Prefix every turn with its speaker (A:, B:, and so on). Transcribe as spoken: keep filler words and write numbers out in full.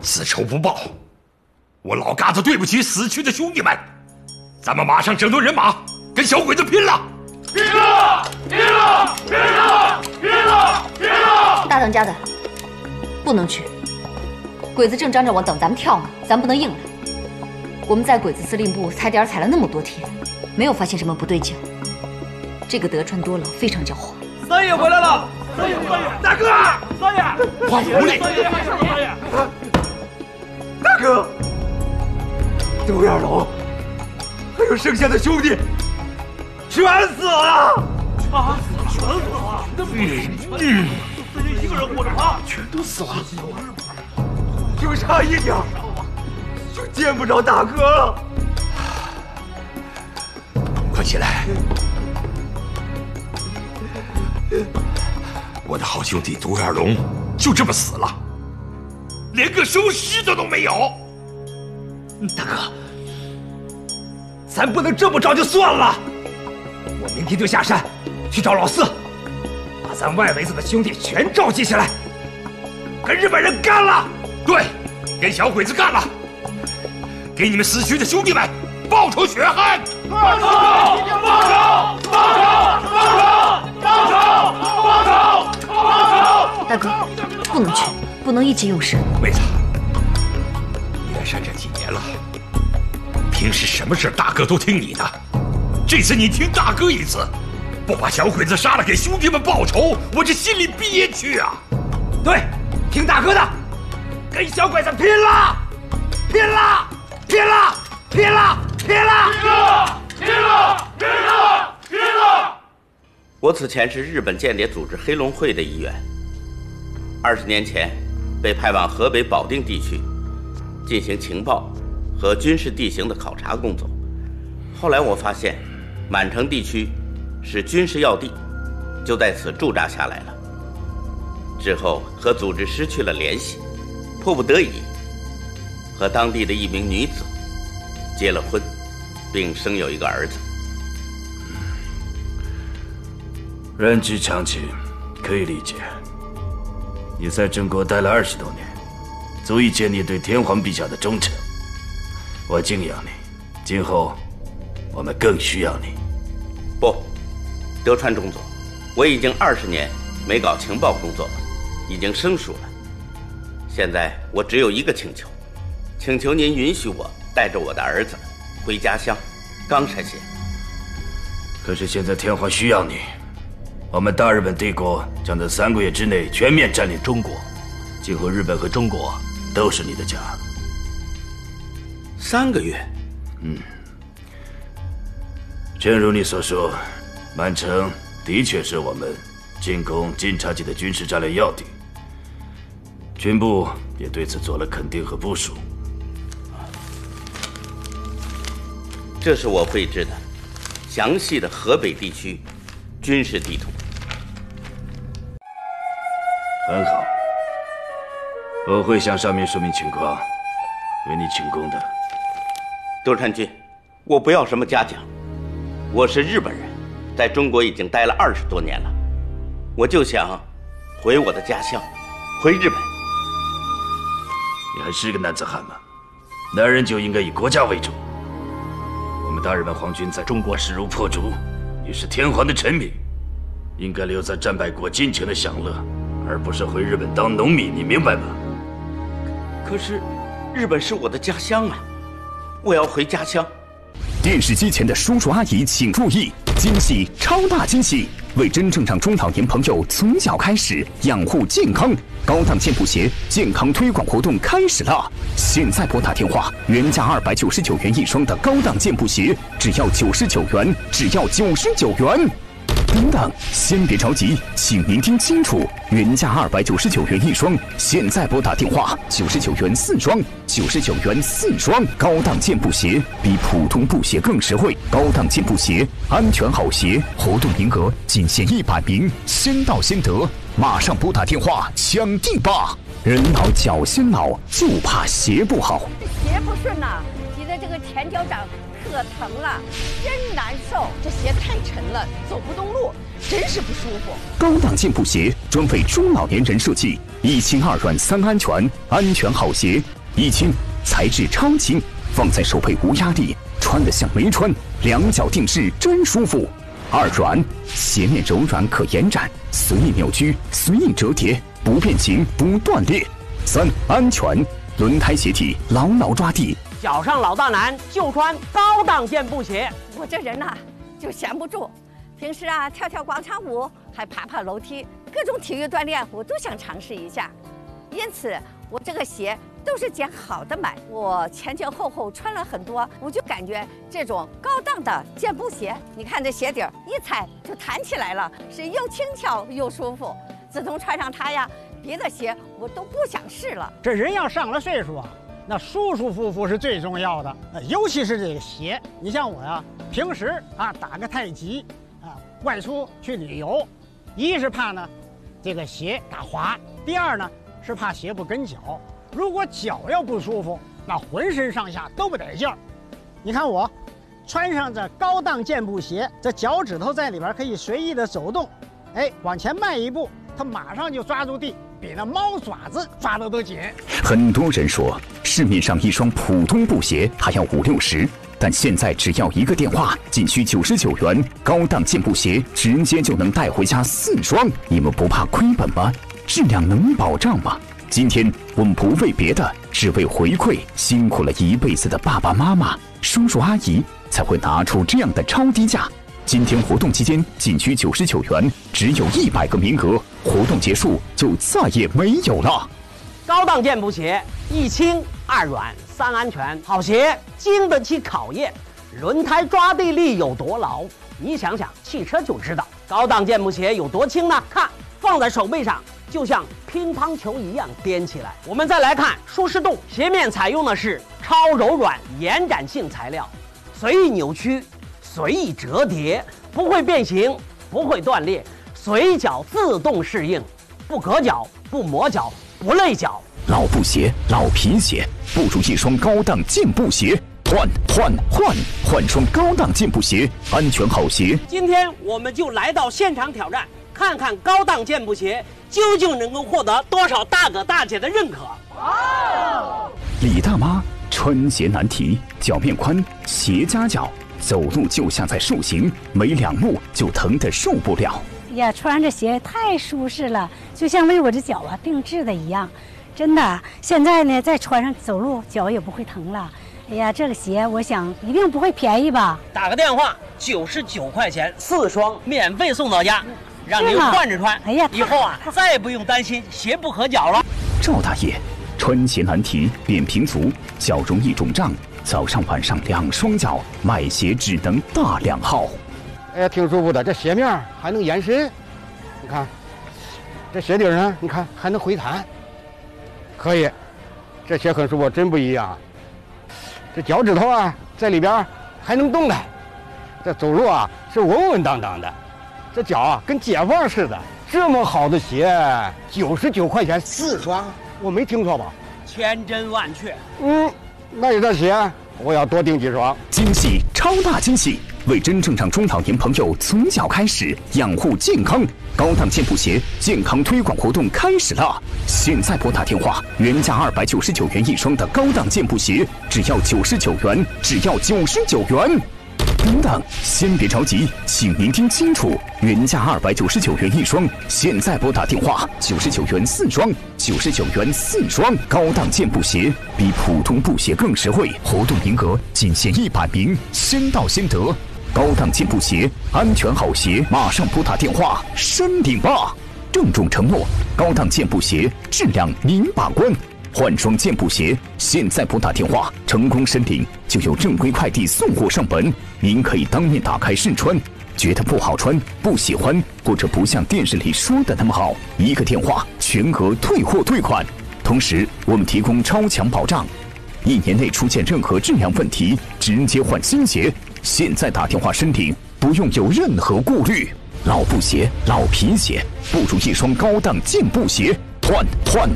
A: 此仇不报，我老嘎子对不起死去的兄弟们。咱们马上整顿人马，跟小鬼子拼了！
B: 拼了！拼了！拼了！拼了！拼了！
C: 大当家的，不能去。鬼子正张着网等咱们跳呢，咱不能硬来。我们在鬼子司令部踩点踩了那么多天，没有发现什么不对劲。这个德川多郎非常狡猾。
B: 三爷回来了！三爷，三爷，大哥！三爷，
A: 花狐狸！
B: 三爷，三爷！
D: 大哥，独眼龙，还有剩下的兄弟，全死了！
B: 啊，全死了！那不是全死，就三爷一个人活着啊！
D: 全都死了，就差一点，就见不着大哥了。
A: 快起来！我的好兄弟独眼龙就这么死了，连个收尸的都没有。
D: 大哥，咱不能这么着就算了。我明天就下山去找老四，把咱外围子的兄弟全召集起来，跟日本人干了。
A: 对，跟小鬼子干了，给你们死去的兄弟们报仇雪恨！
B: 报仇！报仇！报仇！报仇！报仇！报仇！
C: 大哥，不能去，不能意气用事。
A: 妹子，你来山这几年了，平时什么事大哥都听你的，这次你听大哥一次，不把小鬼子杀了给兄弟们报仇，我这心里憋屈啊！
D: 对，听大哥的，跟小鬼子拼了！拼了！拼了！拼了！拼了！
B: 拼了！拼了！拼了！拼了！
E: 我此前是日本间谍组织黑龙会的一员，二十年前被派往河北保定地区进行情报和军事地形的考察工作。后来我发现满城地区是军事要地，就在此驻扎下来了。之后和组织失去了联系，迫不得已和当地的一名女子结了婚，并生有一个儿子。
F: 人之常情，可以理解。你在郑国待了二十多年，足以见你对天皇陛下的忠诚。我敬仰你，今后我们更需要你。
E: 不，德川中佐，我已经二十年没搞情报工作了，已经生疏了。现在我只有一个请求，请求您允许我带着我的儿子回家乡冈山县。
F: 可是现在天皇需要你，我们大日本帝国将在三个月之内全面占领中国，今后日本和中国都是你的家。
E: 三个月？
F: 嗯，正如你所说，满城的确是我们进攻晋察冀的军事战略要地，军部也对此做了肯定和部署。
E: 这是我绘制的详细的河北地区军事地图。
F: 很好，我会向上面说明情况，为你请功的。
E: 德川君，我不要什么嘉奖，我是日本人，在中国已经待了二十多年了，我就想回我的家乡，回日本。
F: 你还是个男子汉吗？男人就应该以国家为重。我们大日本皇军在中国势如破竹，你是天皇的臣民，应该留在战败国尽情的享乐，而不是回日本当农民，你明白吗？
E: 可是，日本是我的家乡啊，我要回家乡。
G: 电视机前的叔叔阿姨请注意，惊喜，超大惊喜！为真正让中老年朋友从小开始养护健康，高档健步鞋健康推广活动开始了！现在拨打电话，原价二百九十九元一双的高档健步鞋，只要九十九元，只要九十九元。等等，先别着急，请您听清楚，原价二百九十九元一双，现在拨打电话九十九元四双，九十九元四双，高档健步鞋比普通布鞋更实惠，高档健步鞋，安全好鞋，活动名额仅限一百名，先到先得，马上拨打电话抢定吧！人老脚先老，就怕鞋不好。
H: 鞋不顺呐、你的这个田校长特疼了，真难受。这鞋太沉了，走不动路，真是不舒服。
G: 高档健步鞋专为中老年人设计，一轻二软三安全，安全好鞋。一轻，材质超轻，放在手背无压力，穿得像没穿，两脚定制真舒服。二软，鞋面柔软可延展，随意扭曲，随意折叠，不变形不断裂。三安全，轮胎鞋体牢牢抓地。
I: 脚上老大难就穿高档健步鞋。
H: 我这人呐、啊、就闲不住，平时啊跳跳广场舞，还爬爬楼梯，各种体育锻炼我都想尝试一下。因此我这个鞋都是捡好的买。我前前后后穿了很多，我就感觉这种高档的健步鞋，你看这鞋底儿一踩就弹起来了，是又轻巧又舒服。自从穿上它呀，别的鞋我都不想试了。
J: 这人要上了岁数啊，那舒舒服服是最重要的，尤其是这个鞋。你像我呀，平时啊打个太极啊，外出去旅游，一是怕呢这个鞋打滑，第二呢是怕鞋不跟脚。如果脚要不舒服，那浑身上下都不得劲儿。你看我穿上这高档健步鞋，这脚趾头在里边可以随意的走动，哎，往前迈一步，它马上就抓住地，比那猫爪子抓的都紧。
G: 很多人说市面上一双普通布鞋还要五六十，但现在只要一个电话，仅需九十九元，高档健步鞋直接就能带回家四双。你们不怕亏本吗？质量能保障吗？今天我们不为别的，只为回馈辛苦了一辈子的爸爸妈妈、叔叔阿姨，才会拿出这样的超低价。今天活动期间仅需九十九元，只有一百个名额，活动结束就再也没有了。
I: 高档健步鞋，一轻二软三安全，好鞋经得起考验，轮胎抓地力有多牢，你想想汽车就知道。高档健步鞋有多轻呢？看，放在手背上就像乒乓球一样颠起来。我们再来看舒适度，鞋面采用的是超柔软延展性材料，随意扭曲，随意折叠，不会变形，不会断裂，随脚自动适应，不硌脚，不磨脚，不累脚。
G: 老布鞋、老皮鞋，不如一双高档健步鞋。换换换换双高档健步鞋，安全好鞋。
I: 今天我们就来到现场挑战，看看高档健步鞋究竟能够获得多少大哥大姐的认可。
G: 哦、李大妈穿鞋难题，脚面宽，鞋夹脚，走路就像在塑形，没两步就疼得受不了。
K: 哎呀，穿着鞋太舒适了，就像为我这脚啊定制的一样，真的。现在呢，再穿上走路，脚也不会疼了。哎呀，这个鞋我想一定不会便宜吧？
I: 打个电话，九十九块钱四双，免费送到家，让您换着穿。哎呀，以后啊再也不用担心鞋不合脚了。
G: 赵大爷穿鞋难题，扁平足，脚容易肿胀，早上晚上两双脚，买鞋只能大两号。
L: 哎呀，挺舒服的，这鞋面还能延伸，你看，这鞋底呢，你看还能回弹，可以，这鞋很舒服，真不一样。这脚趾头啊，在里边还能动弹，这走路啊是稳稳当当的，这脚啊跟解放似的。这么好的鞋，九十九块钱四双，我没听错吧？
I: 千真万确。
L: 嗯，那你这鞋我要多订几双。
G: 惊喜，超大惊喜！为真正让中老年朋友从脚开始养护健康，高档健步鞋健康推广活动开始了！现在拨打电话，原价二百九十九元一双的高档健步鞋，只要九十九元，只要九十九元。等等，先别着急，请您听清楚，原价二百九十九元一双，现在拨打电话，九十九元四双，九十九元四双。高档健步鞋比普通布鞋更实惠，活动名额仅限一百名，先到先得。高档健步鞋，安全好鞋，马上拨打电话申领吧！郑重承诺，高档健步鞋质量您把关。换双健步鞋，现在拨打电话，成功申领就有正规快递送货上门。您可以当面打开试穿，觉得不好穿、不喜欢，或者不像电视里说的那么好，一个电话全额退货退款。同时，我们提供超强保障，一年内出现任何质量问题，直接换新鞋。现在打电话申领，不用有任何顾虑。老布鞋、老皮鞋，不如一双高档健步鞋。换换